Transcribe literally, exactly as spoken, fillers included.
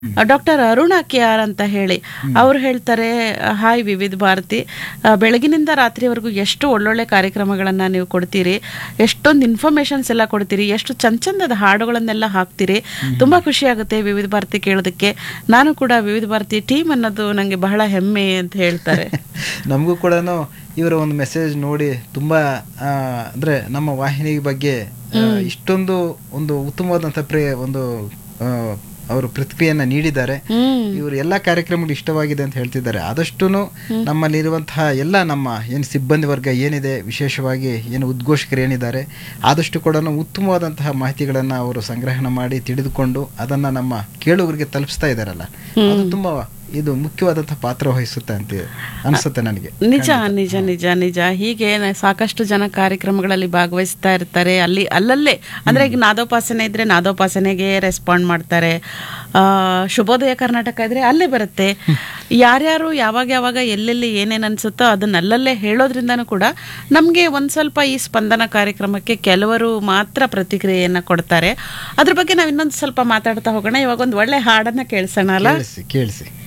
Doctor Aruna K R ಅಂತ ಹೇಳಿ ಅವ್ರು ಹೇಳ್ತಾರೆ, ಹಾಯ್ ವಿವಿಧ ಭಾರತಿ, ಆ, ಬೆಳಗಿನಿಂದ ರಾತ್ರಿವರೆಗೂ ಎಷ್ಟು ಒಳ್ಳೊಳ್ಳೆ ಕಾರ್ಯಕ್ರಮಗಳನ್ನು ನೀವು ಕೊಡ್ತೀರಿ, ಎಷ್ಟೊಂದು ಇನ್ಫಾರ್ಮೇಶನ್ಸ್ ಎಲ್ಲ ಕೊಡ್ತೀರಿ, ಎಷ್ಟು ಚಂದ ಚಂದದ ಹಾಡುಗಳನ್ನೆಲ್ಲ ಹಾಕ್ತೀರಿ, ತುಂಬ ಖುಷಿ ಆಗುತ್ತೆ ವಿವಿಧ ಭಾರತಿ ಕೇಳೋದಕ್ಕೆ. ನಾನು ಕೂಡ ವಿವಿಧ ಭಾರತಿ ಟೀಮ್ ಅನ್ನೋದು ನನಗೆ ಬಹಳ ಹೆಮ್ಮೆ ಅಂತ ಹೇಳ್ತಾರೆ. ನಮಗೂ ಕೂಡ ಇವರ ಒಂದು ಮೆಸೇಜ್ ನೋಡಿ ತುಂಬ ಅಂದರೆ ನಮ್ಮ ವಾಹಿನಿ ಬಗ್ಗೆ ಆ, ಇಷ್ಟೊಂದು ಒಂದು ಉತ್ತಮವಾದಂಥ ಪ್ರೇ ಒಂದು ಆ, ಅವರು ಪ್ರತಿಕ್ರಿಯೆಯನ್ನು ನೀಡಿದ್ದಾರೆ. ಇವರು ಎಲ್ಲ ಕಾರ್ಯಕ್ರಮಗಳು ಇಷ್ಟವಾಗಿದೆ ಅಂತ ಹೇಳ್ತಿದ್ದಾರೆ. ಆದಷ್ಟು ನಮ್ಮಲ್ಲಿರುವಂತಹ ಎಲ್ಲ ನಮ್ಮ ಏನು ಸಿಬ್ಬಂದಿ ವರ್ಗ ಏನಿದೆ, ವಿಶೇಷವಾಗಿ ಏನು ಉದ್ಘೋಷಕರು ಏನಿದ್ದಾರೆ, ಆದಷ್ಟು ಕೂಡ ಉತ್ತಮವಾದಂತಹ ಮಾಹಿತಿಗಳನ್ನು ಅವರು ಸಂಗ್ರಹಣ ಮಾಡಿ ತಿಳಿದುಕೊಂಡು ಅದನ್ನು ನಮ್ಮ ಕೇಳುಗರಿಗೆ ತಲುಪಿಸ್ತಾ ಇದ್ದಾರಲ್ಲ, ಅದು ತುಂಬ ಇದು ಮುಖ್ಯವಾದಂತಹ ಪಾತ್ರ ವಹಿಸುತ್ತೆ ಅಂತ ಅನಿಸುತ್ತೆ ನನಗೆ. ನಿಜ ನಿಜ ನಿಜ ನಿಜ ಹೀಗೆ ನ- ಸಾಕಷ್ಟು ಜನ ಕಾರ್ಯಕ್ರಮಗಳಲ್ಲಿ ಭಾಗವಹಿಸ್ತಾ ಇರ್ತಾರೆ. ಅಲ್ಲಿ ಅಲ್ಲಲ್ಲೇ ಅಂದ್ರೆ ಈಗ ನಾದೋಪಾಸನೆ ಇದ್ರೆ ನಾದೋಪಾಸನೆಗೆ ರೆಸ್ಪಾಂಡ್ ಮಾಡ್ತಾರೆ. ಆ, ಶುಭೋದಯ ಕರ್ನಾಟಕ ಇದ್ರೆ ಅಲ್ಲೇ ಬರುತ್ತೆ. ಯಾರ್ಯಾರು ಯಾವಾಗ ಯಾವಾಗ ಎಲ್ಲೆಲ್ಲಿ ಏನೇನು ಅನ್ಸುತ್ತೋ ಅದನ್ನ ಅಲ್ಲಲ್ಲೇ ಹೇಳೋದ್ರಿಂದನೂ ಕೂಡ ನಮಗೆ ಒಂದ್ ಸ್ವಲ್ಪ ಈ ಸ್ಪಂದನ ಕಾರ್ಯಕ್ರಮಕ್ಕೆ ಕೆಲವರು ಮಾತ್ರ ಪ್ರತಿಕ್ರಿಯೆಯನ್ನ ಕೊಡ್ತಾರೆ. ಅದ್ರ ಬಗ್ಗೆ ನಾವು ಇನ್ನೊಂದು ಸ್ವಲ್ಪ ಮಾತಾಡ್ತಾ ಹೋಗೋಣ. ಇವಾಗ ಒಂದು ಒಳ್ಳೆ ಹಾಡನ್ನ ಕೇಳಿಸೋಣ ಅಲ್ಲ? ಕೇಳಿಸಿ ಕೇಳಿಸಿ